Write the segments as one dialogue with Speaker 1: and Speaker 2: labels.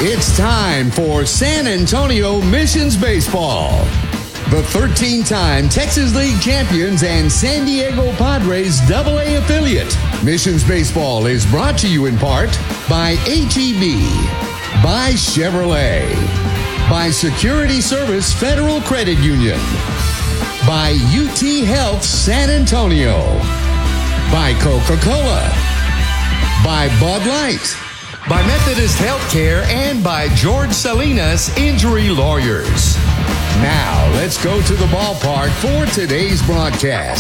Speaker 1: It's time for San Antonio Missions Baseball. The 13-time Texas League champions and San Diego Padres AA affiliate. Missions Baseball is brought to you in part by ATB, by Chevrolet, by Security Service Federal Credit Union, by UT Health San Antonio, by Coca-Cola, by Bud Light, by Methodist Healthcare, and by George Salinas Injury Lawyers. Now, let's go to the ballpark for today's broadcast.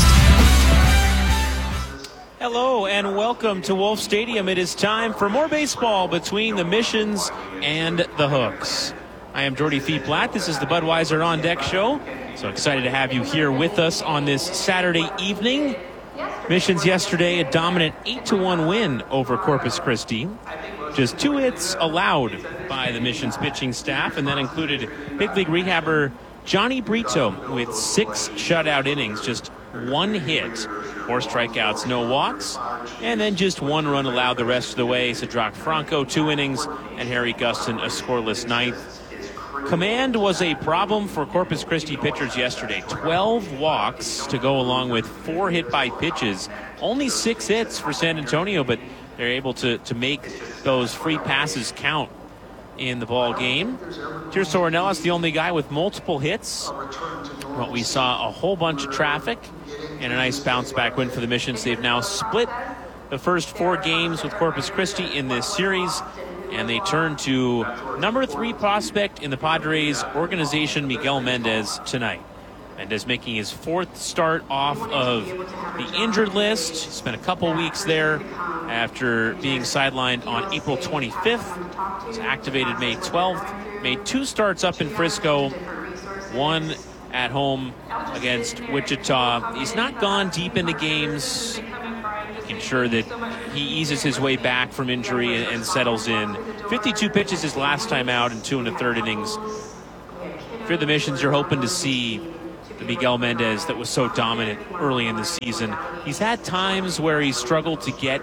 Speaker 2: Hello and welcome to Wolf Stadium. It is time for more baseball between the Missions and the Hooks. I am Jordy Feet-Blatt. This is the Budweiser On Deck show. So excited to have you here with us on this Saturday evening. Missions yesterday, a dominant 8-1 win over Corpus Christi. Just 2 hits allowed by the Missions pitching staff, and that included big league rehabber Johnny Brito with 6 shutout innings, just 1 hit, 4 strikeouts, no walks, and then just 1 run allowed the rest of the way. Cedric Franco, 2 innings, and Harry Gustin, a scoreless 9th. Command was a problem for Corpus Christi pitchers yesterday. 12 walks to go along with 4 hit-by pitches. Only 6 hits for San Antonio, but they're able to make those free passes count in the ball game. Tirso Ornelas, the only guy with multiple hits. But we saw a whole bunch of traffic and a nice bounce-back win for the Missions. They've now split the first 4 games with Corpus Christi in this series, and they turn to number 3 prospect in the Padres organization, Miguel Mendez, tonight. Mendez making his 4th start off of the injured list. He spent a couple weeks there after being sidelined on April 25th. Was activated May 12th. Made 2 starts up in Frisco, 1 at home against Wichita. He's not gone deep into games, making sure that he eases his way back from injury and settles in. 52 pitches his last time out in 2 1/3 innings. If you're the Missions, you're hoping to see the Miguel Mendez that was so dominant early in the season. He's had times where he struggled to get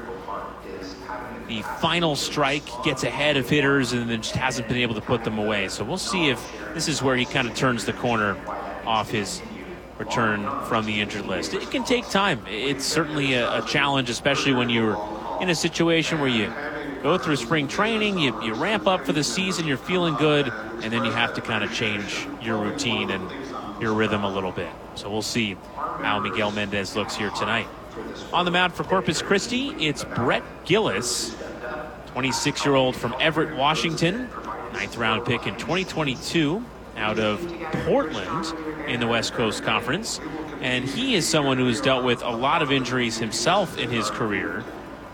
Speaker 2: the final strike, gets ahead of hitters, and then just hasn't been able to put them away. So we'll see if this is where he kind of turns the corner off his return from the injured list. It can take time. It's certainly a challenge, especially when you're in a situation where you go through spring training, you ramp up for the season, you're feeling good, and then you have to kind of change your routine and your rhythm a little bit. So we'll see how Miguel Mendez looks here tonight. On the mound for Corpus Christi, it's Brett Gillis, 26-year-old from Everett, Washington, 9th round pick in 2022 out of Portland in the West Coast Conference. And he is someone who has dealt with a lot of injuries himself in his career.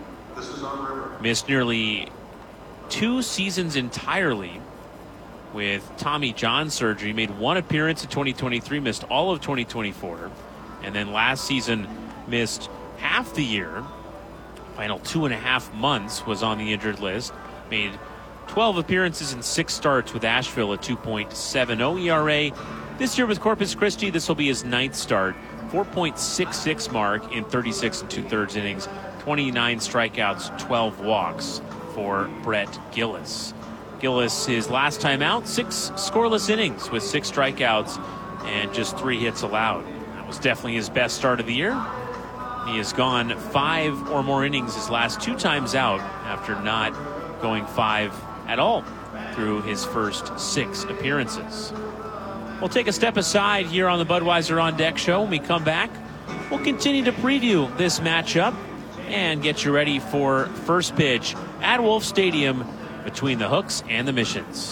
Speaker 2: Missed nearly 2 seasons entirely with Tommy John surgery. Made 1 appearance in 2023, missed all of 2024. And then last season missed half the year. Final 2.5 months was on the injured list. Made 12 appearances and 6 starts with Asheville, a 2.70 ERA. This year with Corpus Christi, this will be his 9th start. 4.66 mark in 36 2/3 innings. 29 strikeouts, 12 walks for Brett Gillis. Gillis, his last time out, 6 scoreless innings with 6 strikeouts and just 3 hits allowed. That was definitely his best start of the year. He has gone 5 or more innings his last 2 times out after not going 5 at all through his first 6 appearances. We'll take a step aside here on the Budweiser On Deck show. When we come back, we'll continue to preview this matchup and get you ready for first pitch at Wolf Stadium between the Hooks and the Missions.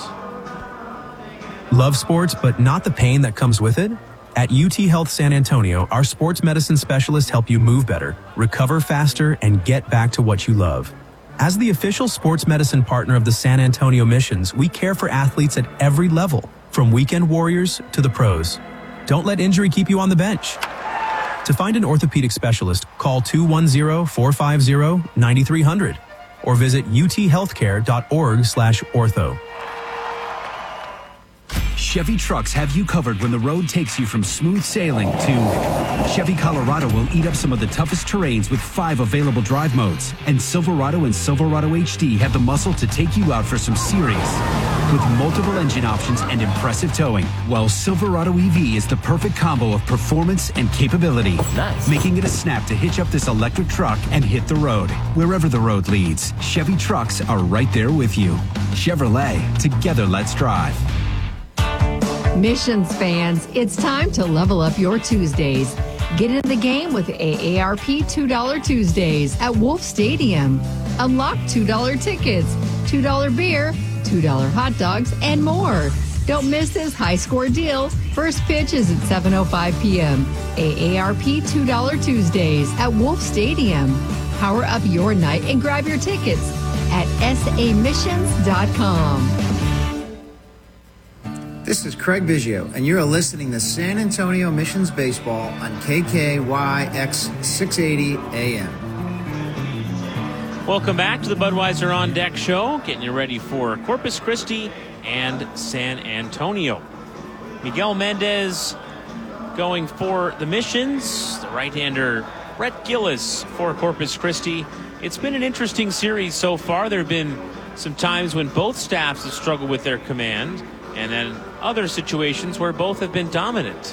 Speaker 3: Love sports, but not the pain that comes with it? At UT Health San Antonio, our sports medicine specialists help you move better, recover faster, and get back to what you love. As the official sports medicine partner of the San Antonio Missions, we care for athletes at every level, from weekend warriors to the pros. Don't let injury keep you on the bench. To find an orthopedic specialist, call 210-450-9300 or visit uthealthcare.org/ortho.
Speaker 4: Chevy trucks have you covered when the road takes you from smooth sailing to Chevy Colorado will eat up some of the toughest terrains with 5 available drive modes. And Silverado and Silverado HD have the muscle to take you out for some serious with multiple engine options and impressive towing. While Silverado EV is the perfect combo of performance and capability, making it a snap to hitch up this electric truck and hit the road. Wherever the road leads, Chevy trucks are right there with you. Chevrolet, together let's drive.
Speaker 5: Missions fans, it's time to level up your Tuesdays. Get in the game with AARP $2 Tuesdays at Wolf Stadium. Unlock $2 tickets, $2 beer, $2 hot dogs, and more. Don't miss this high-score deal. First pitch is at 7:05 p.m. AARP $2 Tuesdays at Wolf Stadium. Power up your night and grab your tickets at samissions.com.
Speaker 6: This is Craig Biggio, and you're listening to San Antonio Missions Baseball on KKYX 680 AM.
Speaker 2: Welcome back to the Budweiser On Deck Show, getting you ready for Corpus Christi and San Antonio. Miguel Mendez going for the Missions, the right-hander Brett Gillis for Corpus Christi. It's been an interesting series so far. There have been some times when both staffs have struggled with their command, and then other situations where both have been dominant.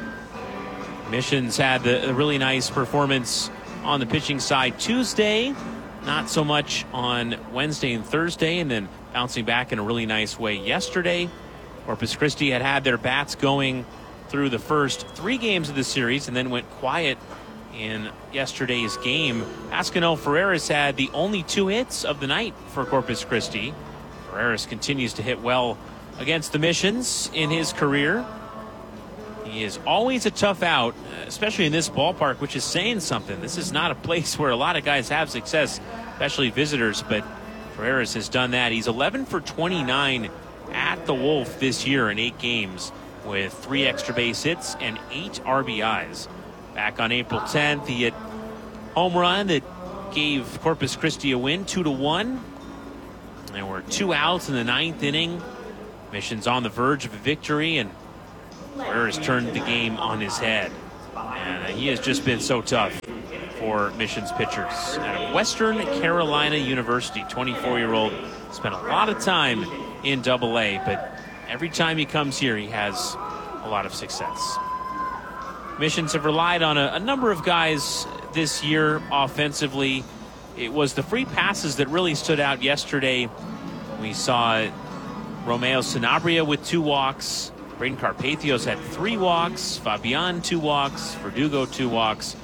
Speaker 2: Missions had a really nice performance on the pitching side Tuesday, not so much on Wednesday and Thursday, and then bouncing back in a really nice way yesterday. Corpus Christi had their bats going through the first 3 games of the series and then went quiet in yesterday's game. Pascual Ferreras had the only 2 hits of the night for Corpus Christi. Ferreras continues to hit well against the Missions in his career. He is always a tough out, especially in this ballpark, which is saying something. This is not a place where a lot of guys have success, especially visitors, but Ferreras has done that. He's 11 for 29 at the Wolf this year in 8 games with 3 extra base hits and 8 RBIs. Back on April 10th, he hit home run that gave Corpus Christi a win, 2-1. There were 2 outs in the 9th inning. Missions on the verge of a victory, and Ferreras turned the game on his head. And he has just been so tough for Missions pitchers. At Western Carolina University, 24-year-old, spent a lot of time in Double-A, but every time he comes here, he has a lot of success. Missions have relied on a number of guys this year offensively. It was the free passes that really stood out yesterday. We saw Romeo Sanabria with 2 walks. Braden Carpathios had 3 walks. Fabian 2 walks. Verdugo 2 walks.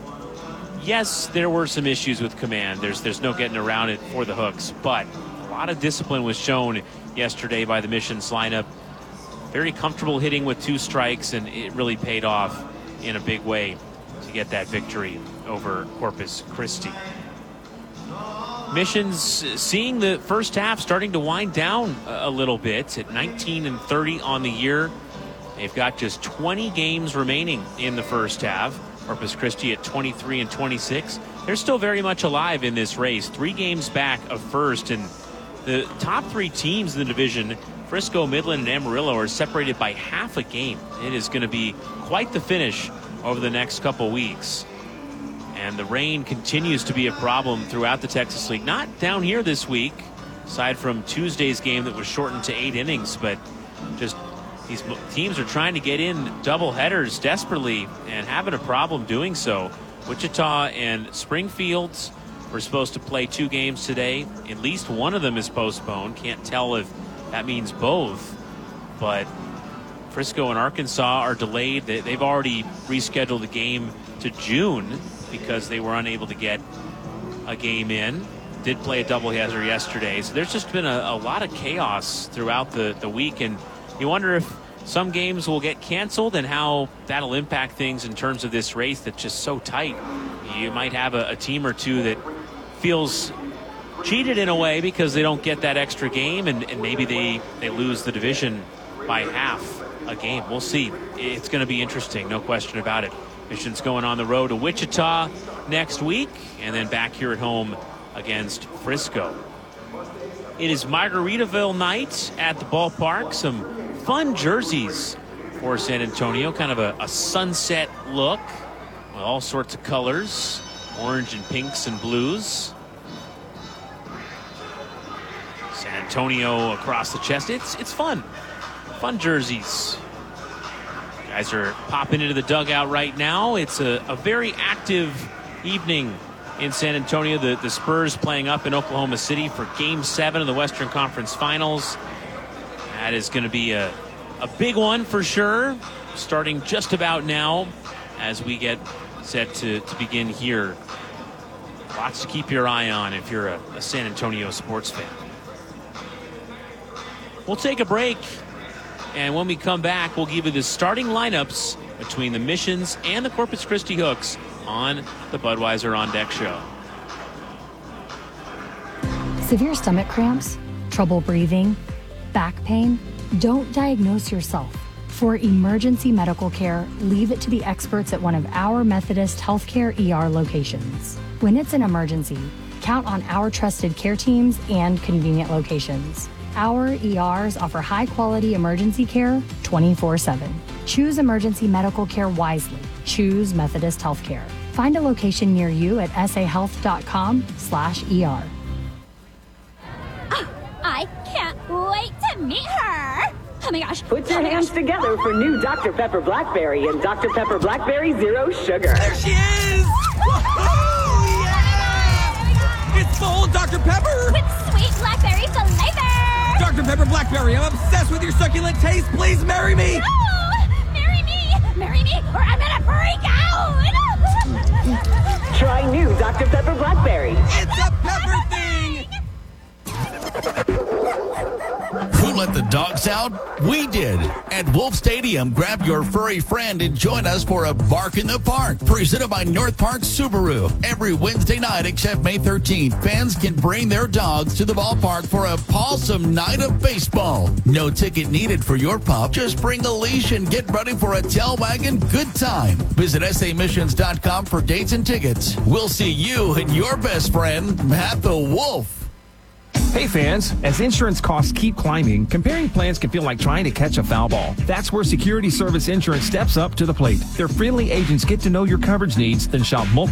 Speaker 2: Yes, there were some issues with command. There's no getting around it for the Hooks, but a lot of discipline was shown yesterday by the Missions lineup. Very comfortable hitting with 2 strikes, and it really paid off in a big way to get that victory over Corpus Christi. Missions seeing the first half starting to wind down a little bit at 19-30 on the year. They've got just 20 games remaining in the first half. Corpus Christi at 23-26. They're still very much alive in this race. 3 games back of first, and the top 3 teams in the division, Frisco, Midland, and Amarillo, are separated by half a game. It is going to be quite the finish over the next couple weeks. And the rain continues to be a problem throughout the Texas League. Not down here this week, aside from Tuesday's game that was shortened to 8 innings, but just these teams are trying to get in double headers desperately and having a problem doing so. Wichita and Springfield were supposed to play 2 games today. At least one of them is postponed. Can't tell if that means both, but Frisco and Arkansas are delayed. They've already rescheduled the game to June because they were unable to get a game in. Did play a doubleheader yesterday. So there's just been a lot of chaos throughout the week, and you wonder if some games will get canceled and how that'll impact things in terms of this race that's just so tight. You might have a team or two that feels cheated in a way because they don't get that extra game, and maybe they lose the division by half a game. We'll see. It's going to be interesting, no question about it. Missions going on the road to Wichita next week, and then back here at home against Frisco. It is Margaritaville night at the ballpark. Some fun jerseys for San Antonio, kind of a sunset look with all sorts of colors, orange and pinks and blues. San Antonio across the chest. It's fun. Fun jerseys. Guys are popping into the dugout right now. It's a very active evening in San Antonio. The Spurs playing up in Oklahoma City for Game 7 of the Western Conference Finals. That is going to be a big one for sure, starting just about now as we get set to begin here. Lots to keep your eye on if you're a San Antonio sports fan. We'll take a break, and when we come back, we'll give you the starting lineups between the Missions and the Corpus Christi Hooks on the Budweiser On Deck show.
Speaker 7: Severe stomach cramps, trouble breathing, back pain? Don't diagnose yourself. For emergency medical care, leave it to the experts at one of our Methodist Healthcare ER locations. When it's an emergency, count on our trusted care teams and convenient locations. Our ERs offer high-quality emergency care 24/7. Choose emergency medical care wisely. Choose Methodist Healthcare. Find a location near you at sahealth.com/ER.
Speaker 8: I can't wait to meet her. Oh my gosh.
Speaker 9: Put your hands together for new Dr. Pepper Blackberry and Dr. Pepper Blackberry Zero Sugar.
Speaker 10: There she is! Woohoo! Yeah! It's full Dr. Pepper!
Speaker 8: With sweet blackberry flavor!
Speaker 10: Dr. Pepper Blackberry, I'm obsessed with your succulent taste. Please marry me!
Speaker 8: Oh, marry me! Marry me, or I'm gonna freak out!
Speaker 9: Try new Dr. Pepper Blackberry.
Speaker 10: It's a pepper thing!
Speaker 11: Who let the dogs out? We did. At Wolf Stadium, grab your furry friend and join us for a Bark in the Park, presented by North Park Subaru. Every Wednesday night except May 13th, fans can bring their dogs to the ballpark for a pawsome night of baseball. No ticket needed for your pup. Just bring a leash and get ready for a tail wagging good time. Visit samissions.com for dates and tickets. We'll see you and your best friend at the Wolf.
Speaker 12: Hey fans, as insurance costs keep climbing, comparing plans can feel like trying to catch a foul ball. That's where Security Service Insurance steps up to the plate. Their friendly agents get to know your coverage needs, then shop multiple